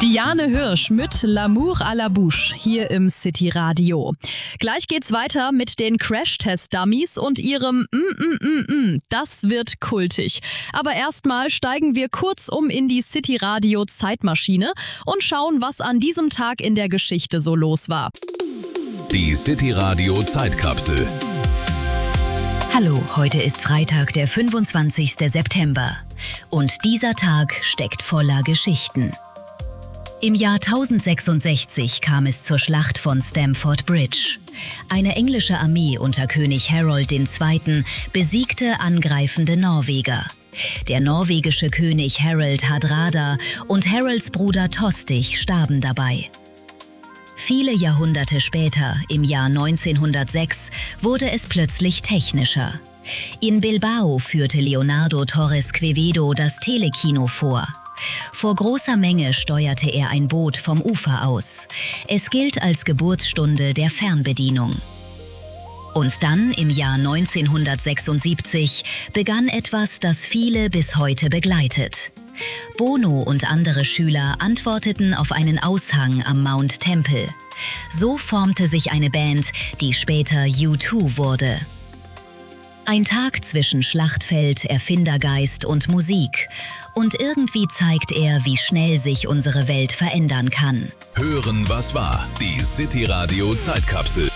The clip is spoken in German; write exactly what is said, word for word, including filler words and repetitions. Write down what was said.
Diane Hirsch mit L'amour à la bouche hier im City Radio. Gleich geht's weiter mit den Crash-Test-Dummies und ihrem mm, mm, mm, mm. Das wird kultig. Aber erstmal steigen wir kurz um in die City Radio Zeitmaschine und schauen, was an diesem Tag in der Geschichte so los war. Die City Radio Zeitkapsel. Hallo, heute ist Freitag, der fünfundzwanzigste September. Und dieser Tag steckt voller Geschichten. Im Jahr tausendsechsundsechzig kam es zur Schlacht von Stamford Bridge. Eine englische Armee unter König Harold der Zweite besiegte angreifende Norweger. Der norwegische König Harald Hardrada und Harolds Bruder Tostig starben dabei. Viele Jahrhunderte später, im Jahr neunzehnhundertsechs, wurde es plötzlich technischer. In Bilbao führte Leonardo Torres Quevedo das Telekino vor. Vor großer Menge steuerte er ein Boot vom Ufer aus. Es gilt als Geburtsstunde der Fernbedienung. Und dann, im Jahr neunzehnhundertsechsundsiebzig, begann etwas, das viele bis heute begleitet. Bono und andere Schüler antworteten auf einen Aushang am Mount Temple. So formte sich eine Band, die später U zwei wurde. Ein Tag zwischen Schlachtfeld, Erfindergeist und Musik. Und irgendwie zeigt er, wie schnell sich unsere Welt verändern kann. Hören, was war. Die City Radio Zeitkapsel.